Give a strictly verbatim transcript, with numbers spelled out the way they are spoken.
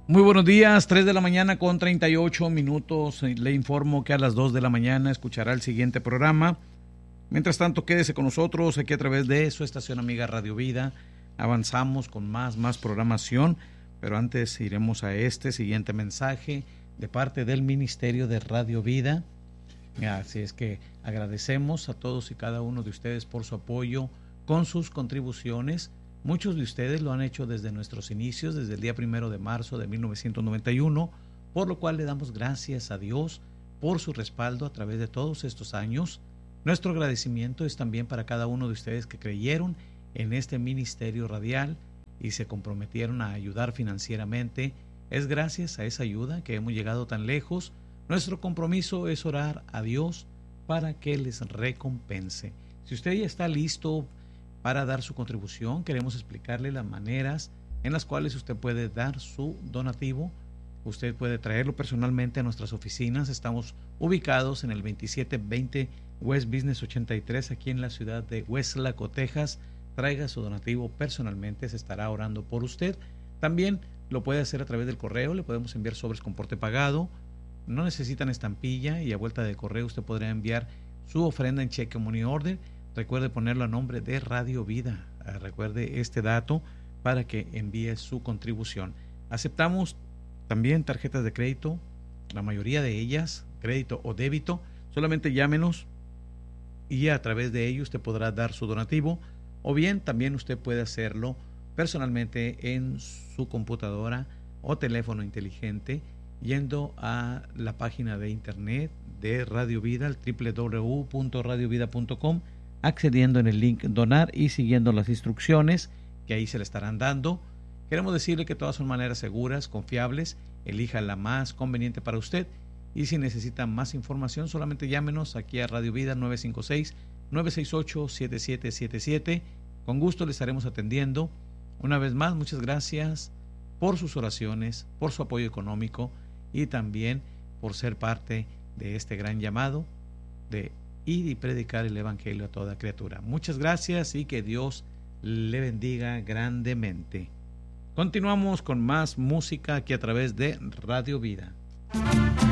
Muy buenos días, tres de la mañana con treinta y ocho minutos. Le informo que a las dos de la mañana escuchará el siguiente programa. Mientras tanto, quédese con nosotros aquí a través de su estación amiga Radio Vida. Avanzamos con más, más programación, pero antes iremos a este siguiente mensaje de parte del Ministerio de Radio Vida. Así es que agradecemos a todos y cada uno de ustedes por su apoyo con sus contribuciones. Muchos de ustedes lo han hecho desde nuestros inicios, desde el día primero de marzo de mil novecientos noventa y uno, por lo cual le damos gracias a Dios por su respaldo a través de todos estos años. Nuestro agradecimiento es también para cada uno de ustedes que creyeron en este ministerio radial y se comprometieron a ayudar financieramente. Es gracias a esa ayuda que hemos llegado tan lejos. Nuestro compromiso es orar a Dios para que les recompense. Si usted ya está listo para dar su contribución, queremos explicarle las maneras en las cuales usted puede dar su donativo. Usted puede traerlo personalmente a nuestras oficinas. Estamos ubicados en el veintisiete veinte West Business ochenta y tres, aquí en la ciudad de Weslaco, Texas. Traiga su donativo personalmente, se estará orando por usted. También lo puede hacer a través del correo, le podemos enviar sobres con porte pagado. No necesitan estampilla y a vuelta del correo usted podrá enviar su ofrenda en cheque money order. Recuerde ponerlo a nombre de Radio Vida. Recuerde este dato para que envíe su contribución. Aceptamos también tarjetas de crédito, la mayoría de ellas, crédito o débito. Solamente llámenos y a través de ello usted podrá dar su donativo, o bien también usted puede hacerlo personalmente en su computadora o teléfono inteligente, yendo a la página de internet de Radio Vida, el doble u doble u doble u punto radio vida punto com, accediendo en el link donar y siguiendo las instrucciones que ahí se le estarán dando. Queremos decirle que todas son maneras seguras, confiables. Elija la más conveniente para usted, y si necesita más información solamente llámenos aquí a Radio Vida nueve cinco seis, nueve seis ocho, siete siete siete siete. Con gusto le estaremos atendiendo. Una vez más, muchas gracias por sus oraciones, por su apoyo económico y también por ser parte de este gran llamado de ir y predicar el evangelio a toda criatura. Muchas gracias y que Dios le bendiga grandemente. Continuamos con más música aquí a través de Radio Vida.